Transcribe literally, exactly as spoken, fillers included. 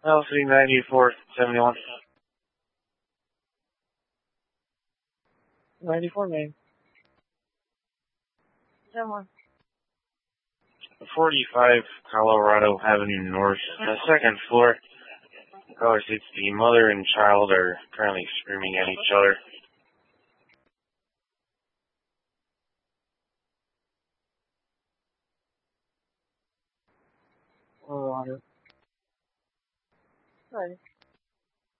L C ninety-four seventy-one. ninety-four, Main. ten one. forty-five Colorado Avenue North, the second floor. Caller states the mother and child are currently screaming at each other. Colorado. Right.